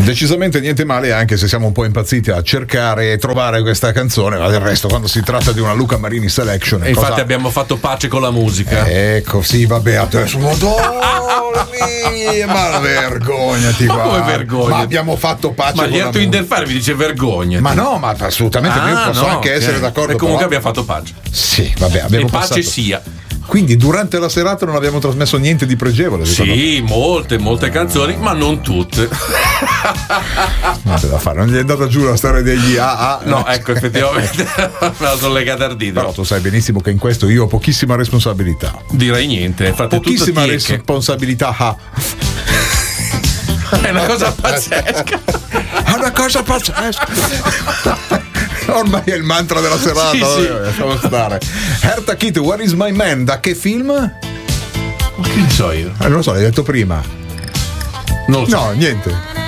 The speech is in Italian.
Decisamente niente male, anche se siamo un po' impazziti a cercare e trovare questa canzone, ma del resto quando si tratta di una Luca Marini selection e infatti abbiamo fatto pace con la musica. Ecco, sì, vabbè, adesso ma vergognati, ma come vergogna? Ma abbiamo fatto pace ma con la musica. Ma Interfare mi dice vergogna. Ma no, ma assolutamente io posso anche essere d'accordo. E comunque con... abbiamo fatto pace. Sì, vabbè, abbiamo e pace passato... sia. Quindi durante la serata non abbiamo trasmesso niente di pregevole. Sì, molte canzoni, ma non tutte. Non c'è da fare, non gli è andata giù la storia degli AA. No, ecco, effettivamente me la sono legata ardita. Però tu sai benissimo che in questo io ho pochissima responsabilità. Direi niente, fate pochissima responsabilità. È una cosa pazzesca. È una cosa pazzesca. Ormai è il mantra della serata. Sì. Lasciamo stare. Hertha Kitt, Where is my man? Da che film? Ma che so io? Non lo so, l'hai detto prima. Non lo so. No, niente.